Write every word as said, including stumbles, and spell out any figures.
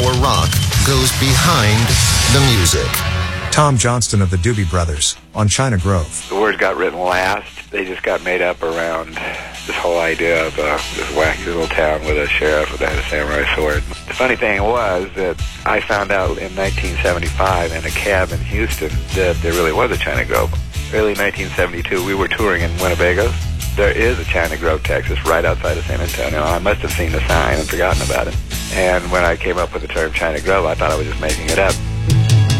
for rock goes behind the music. Tom Johnston of the Doobie Brothers on China Grove. The words got written last. They just got made up around this whole idea of uh, this wacky little town with a sheriff that had a samurai sword. The funny thing was that I found out in nineteen seventy-five in a cab in Houston that there really was a China Grove. Early nineteen seventy-two, we were touring in Winnebago. There is a China Grove, Texas, right outside of San Antonio. I must have seen the sign and forgotten about it. And when I came up with the term China Grove, I thought I was just making it up.